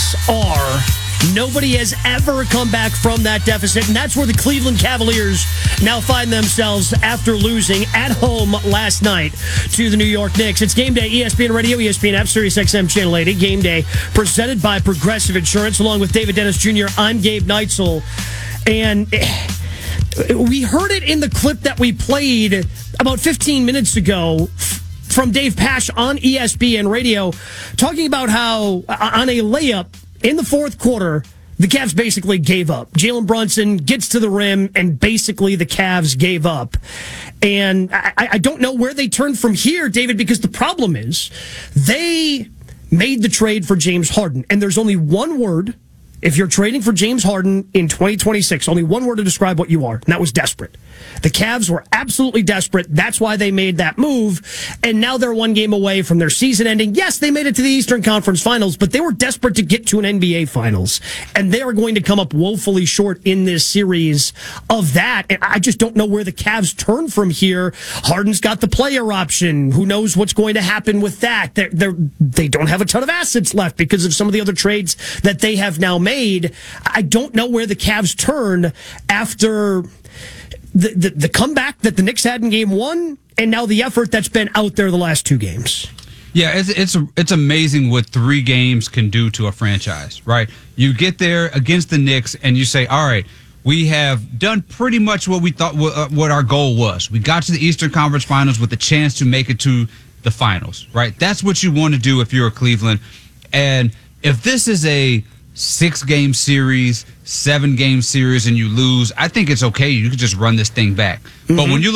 Cavs are. Nobody has ever come back from that deficit, and that's where the Cleveland Cavaliers now find themselves after losing at home last night to the New York Knicks. It's Game Day, ESPN Radio, ESPN app, Sirius XM Channel 80. Game Day presented by Progressive Insurance, along with David Dennis Jr. I'm Gabe Neitzel, and we heard it in the clip that we played about 15 minutes ago from Dave Pasch on ESPN Radio, talking about how on a layup in the fourth quarter, the Cavs basically gave up. Jalen Brunson gets to the rim, and basically the Cavs gave up. And I don't know where they turn from here, David, because the problem is they made the trade for James Harden. And there's only one word, if you're trading for James Harden in 2026, only one word to describe what you are, and that was desperate. The Cavs were absolutely desperate. That's why they made that move. And now they're one game away from their season ending. Yes, they made it to the Eastern Conference Finals, but they were desperate to get to an NBA Finals. And they are going to come up woefully short in this series of that. And I just don't know where the Cavs turn from here. Harden's got the player option. Who knows what's going to happen with that? They don't have a ton of assets left because of some of the other trades that they have now made. I don't know where the Cavs turn after the comeback that the Knicks had in game one, and now the effort that's been out there the last two games. Yeah, it's amazing what 3 games can do to a franchise, right? You get there against the Knicks, and you say, all right, we have done pretty much what we thought what our goal was. We got to the Eastern Conference Finals with a chance to make it to the finals, right? That's what you want to do if you're a Cleveland. And if this is a 6-game series, 7-game series, and you lose, I think it's okay. You can just run this thing back. Mm-hmm. But when you